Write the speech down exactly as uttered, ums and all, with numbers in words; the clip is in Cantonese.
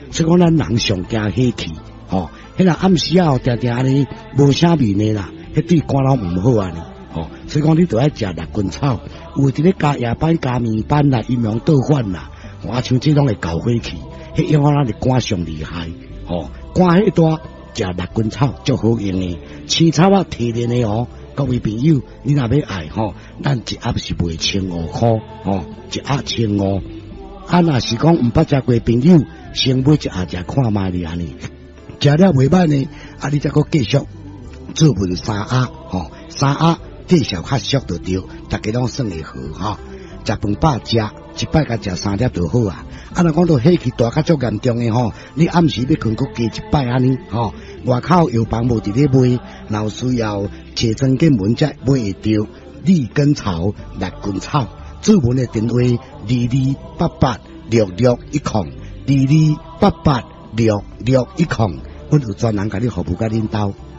所以讲咱人上惊火气，吼，迄个暗时啊，定定安尼无啥面的啦，迄对肝脑唔好啊呢，吼，所以讲你都要食六根草，有伫咧加夜班、加面班啦、阴阳倒反啦，啊像这种会搞火气，迄影响咱的肝上厉害，吼，肝迄大食六根草足好用的，青草啊提炼的哦。各位朋友，你若要爱吼，咱一盒是卖千五块，吼，一盒千五。啊，若是讲毋捌食过朋友，先买一盒食看卖哩安尼，食了袂歹呢，啊，你再搁继续做份三盒，吼，三盒计数较俗就对，大家拢算会好吼。食饭饱食，一摆甲食三粒就好啊。啊，若讲到火气大较足严重的吼，你暗时要困搁加一摆安尼吼。外口药房无伫咧卖，若需要切针见门才买会到利根草、六根草。主文的电话：二二八八六六一零，二二八八六六一零。阮有专人甲你服务甲恁兜。